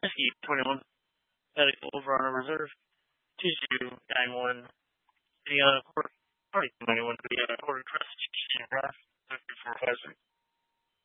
Whiskey 21. Got to go over on a reserve. 2291. Any other court? Party 91 to be a quarter trust. 456.